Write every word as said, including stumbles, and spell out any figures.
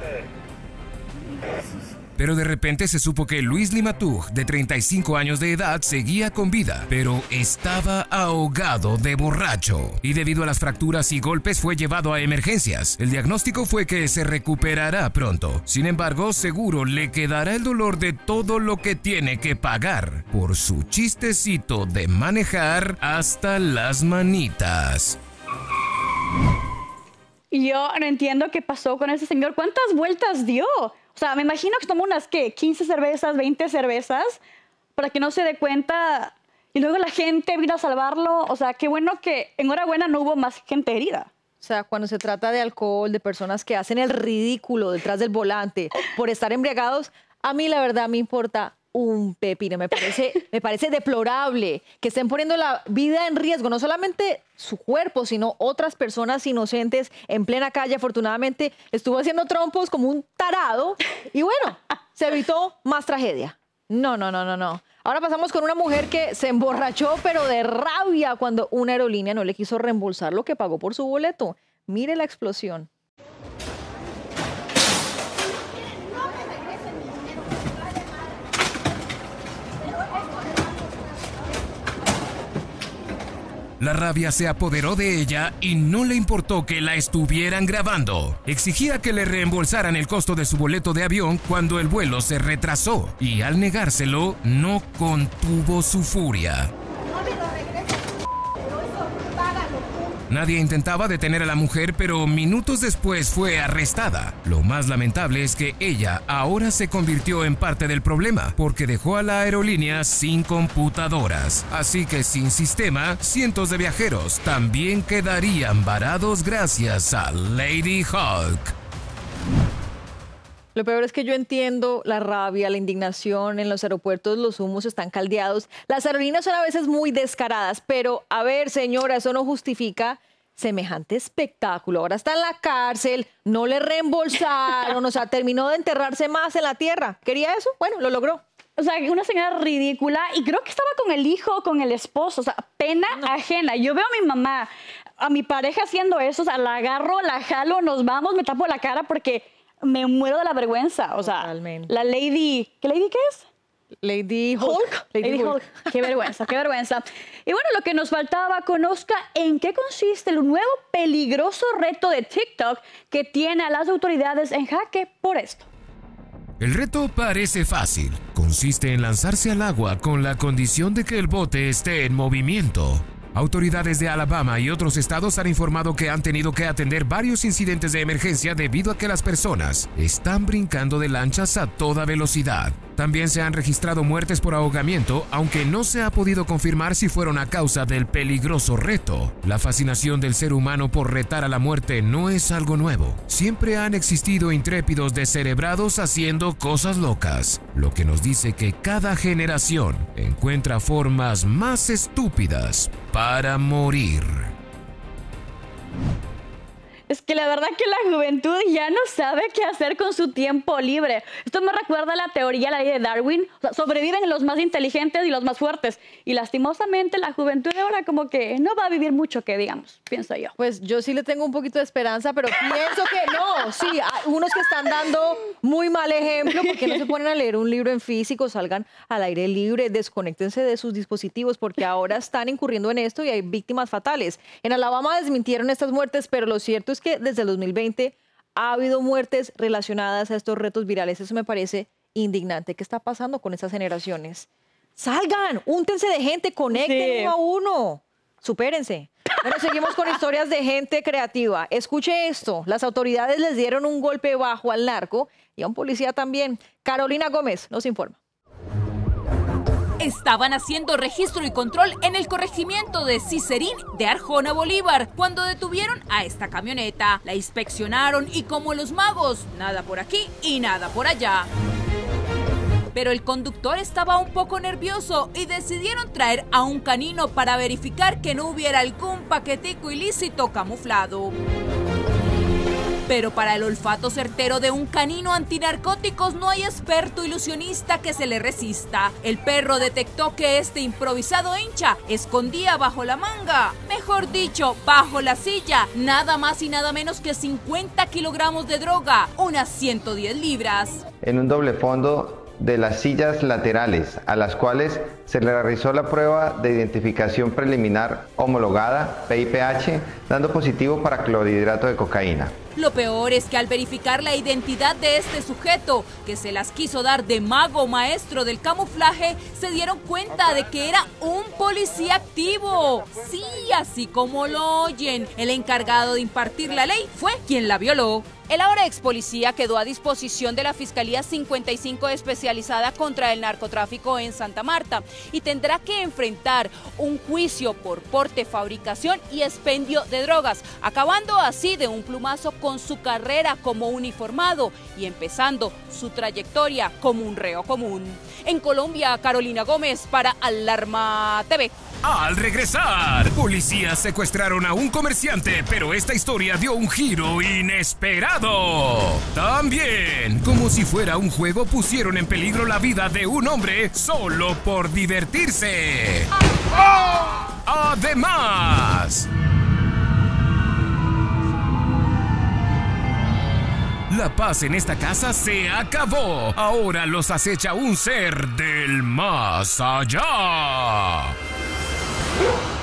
Pero de repente se supo que Luis Limatug, de treinta y cinco años de edad, seguía con vida, pero estaba ahogado de borracho. Y debido a las fracturas y golpes fue llevado a emergencias. El diagnóstico fue que se recuperará pronto. Sin embargo, seguro le quedará el dolor de todo lo que tiene que pagar por su chistecito de manejar hasta las manitas. Y yo no entiendo qué pasó con ese señor. ¿Cuántas vueltas dio? O sea, me imagino que tomó unas, ¿qué? quince cervezas, veinte cervezas, para que no se dé cuenta. Y luego la gente vino a salvarlo. O sea, qué bueno que, enhorabuena, no hubo más gente herida. O sea, cuando se trata de alcohol, de personas que hacen el ridículo detrás del volante por estar embriagados, a mí la verdad me importa un pepino. Me parece, me parece deplorable que estén poniendo la vida en riesgo, no solamente su cuerpo, sino otras personas inocentes en plena calle. Afortunadamente estuvo haciendo trompos como un tarado y bueno, se evitó más tragedia. No, no, no, no, no. Ahora pasamos con una mujer que se emborrachó, pero de rabia, cuando una aerolínea no le quiso reembolsar lo que pagó por su boleto. Mire la explosión. La rabia se apoderó de ella y no le importó que la estuvieran grabando. Exigía que le reembolsaran el costo de su boleto de avión cuando el vuelo se retrasó y al negárselo no contuvo su furia. Nadie intentaba detener a la mujer, pero minutos después fue arrestada. Lo más lamentable es que ella ahora se convirtió en parte del problema, porque dejó a la aerolínea sin computadoras. Así que sin sistema, cientos de viajeros también quedarían varados gracias a Lady Hulk. Lo peor es que yo entiendo la rabia, la indignación. En los aeropuertos los humos están caldeados. Las aerolíneas son a veces muy descaradas, pero a ver, señora, eso no justifica semejante espectáculo. Ahora está en la cárcel, no le reembolsaron, o sea, terminó de enterrarse más en la tierra. ¿Quería eso? Bueno, lo logró. O sea, una señora ridícula, y creo que estaba con el hijo, con el esposo, o sea, pena no. ajena. Yo veo a mi mamá, a mi pareja haciendo eso, o sea, la agarro, la jalo, nos vamos, me tapo la cara porque me muero de la vergüenza. O sea, Totalmente. La Lady... ¿Qué Lady qué es? Lady Hulk. Hulk. Lady Lady Hulk. Hulk. Qué vergüenza, qué vergüenza. Y bueno, lo que nos faltaba, conozca en qué consiste el nuevo peligroso reto de TikTok que tiene a las autoridades en jaque por esto. El reto parece fácil. Consiste en lanzarse al agua con la condición de que el bote esté en movimiento. Autoridades de Alabama y otros estados han informado que han tenido que atender varios incidentes de emergencia debido a que las personas están brincando de lanchas a toda velocidad. También se han registrado muertes por ahogamiento, aunque no se ha podido confirmar si fueron a causa del peligroso reto. La fascinación del ser humano por retar a la muerte no es algo nuevo. Siempre han existido intrépidos descerebrados haciendo cosas locas, lo que nos dice que cada generación encuentra formas más estúpidas para morir. Es que la verdad que la juventud ya no sabe qué hacer con su tiempo libre. Esto me recuerda a la teoría, la ley de Darwin. O sea, sobreviven los más inteligentes y los más fuertes. Y lastimosamente la juventud de ahora como que no va a vivir mucho, que digamos, pienso yo. Pues yo sí le tengo un poquito de esperanza, pero pienso que no. Sí, hay unos que están dando muy mal ejemplo. ¿Por qué no se ponen a leer un libro en físico? Salgan al aire libre, desconéctense de sus dispositivos, porque ahora están incurriendo en esto y hay víctimas fatales. En Alabama desmintieron estas muertes, pero lo cierto es que desde el dos mil veinte ha habido muertes relacionadas a estos retos virales. Eso me parece indignante. ¿Qué está pasando con estas generaciones? Salgan, úntense de gente, conecten sí. uno a uno. Supérense. Bueno, seguimos con historias de gente creativa. Escuche esto. Las autoridades les dieron un golpe bajo al narco y a un policía también. Carolina Gómez nos informa. Estaban haciendo registro y control en el corregimiento de Cicerín de Arjona, Bolívar, cuando detuvieron a esta camioneta. La inspeccionaron y como los magos, nada por aquí y nada por allá. Pero el conductor estaba un poco nervioso y decidieron traer a un canino para verificar que no hubiera algún paquetico ilícito camuflado. Pero para el olfato certero de un canino antinarcóticos no hay experto ilusionista que se le resista. El perro detectó que este improvisado hincha escondía bajo la manga, mejor dicho, bajo la silla, nada más y nada menos que cincuenta kilogramos de droga, unas ciento diez libras. En un doble fondo de las sillas laterales, a las cuales se le realizó la prueba de identificación preliminar homologada, P I P H, dando positivo para clorhidrato de cocaína. Lo peor es que al verificar la identidad de este sujeto, que se las quiso dar de mago maestro del camuflaje, se dieron cuenta de que era un policía activo. Sí, así como lo oyen, el encargado de impartir la ley fue quien la violó. El ahora ex policía quedó a disposición de la Fiscalía cincuenta y cinco especializada contra el narcotráfico en Santa Marta y tendrá que enfrentar un juicio por porte, fabricación y expendio de drogas, acabando así de un plumazo con su carrera como uniformado y empezando su trayectoria como un reo común. En Colombia, Carolina Gómez para Alarma T V. Al regresar, policías secuestraron a un comerciante, pero esta historia dio un giro inesperado. También, como si fuera un juego, pusieron en peligro la vida de un hombre solo por divertirse. Además, la paz en esta casa se acabó. Ahora los acecha un ser del más allá.